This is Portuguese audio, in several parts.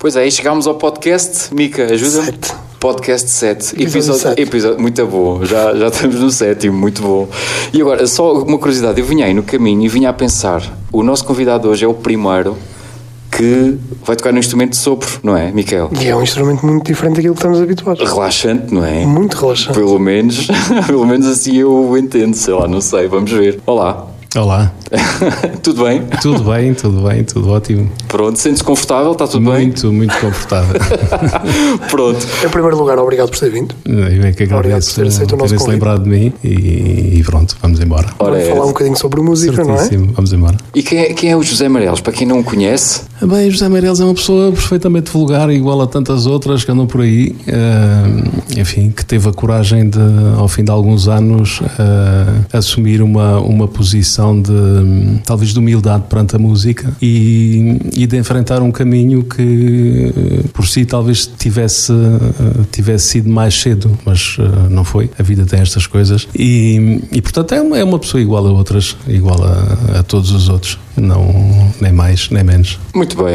Pois é, aí chegámos ao podcast. Mica, ajuda-me. 7. Podcast 7. Episódio Episódio muito bom. Já estamos no 7º, muito bom. E agora, só uma curiosidade. Eu vinha aí no caminho e vinha a pensar. O nosso convidado hoje é o primeiro que vai tocar no instrumento de sopro, não é, Miquel? E é um instrumento muito diferente daquilo que estamos habituados. Relaxante, não é? Muito relaxante. Pelo menos assim eu entendo, sei lá, não sei, vamos ver. Olá. Olá. Tudo bem? Tudo bem, tudo ótimo. Pronto, sentes-te confortável? Está tudo bem? Muito confortável. Pronto. Em primeiro lugar, obrigado por ter vindo. Eu é que agradeço por ter aceito o nosso convite. lembrado de mim e pronto, vamos embora. Vamos falar um bocadinho sobre música, Certíssimo, não é? Vamos embora. E quem é o José Amarelos? Para quem não o conhece? Bem, José Meireles é uma pessoa perfeitamente vulgar, igual a tantas outras que andam por aí, enfim, que teve a coragem de, ao fim de alguns anos, assumir uma posição talvez de humildade perante a música e de enfrentar um caminho que por si talvez tivesse sido mais cedo, mas não foi. A vida tem estas coisas e portanto é uma pessoa igual a outras, igual a todos os outros, não, nem mais nem menos. Muito bem.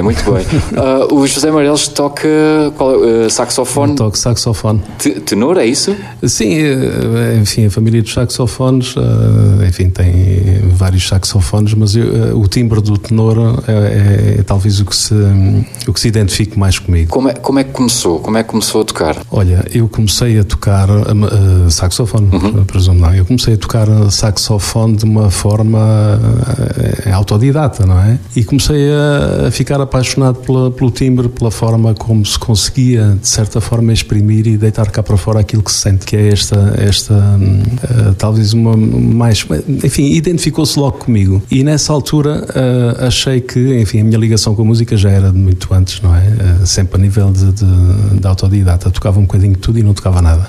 O José Amarelos toca saxofone? Eu toco saxofone. Tenor, é isso? Sim, enfim, a família dos saxofones, enfim, tem vários saxofones, mas o timbre do tenor é talvez o que se identifique mais comigo. Como é que começou? Como é que começou a tocar? Olha, eu comecei a tocar saxofone, presumo não. Eu comecei a tocar saxofone de uma forma autodidata, não é? E comecei a ficar apaixonado pelo timbre, pela forma como se conseguia, de certa forma, exprimir e deitar cá para fora aquilo que se sente, que é esta talvez uma mais... Enfim, identificou-se logo comigo. E nessa altura achei que, enfim, a minha ligação com a música já era de muito antes, não é? Sempre a nível de autodidata. Tocava um bocadinho de tudo e não tocava nada.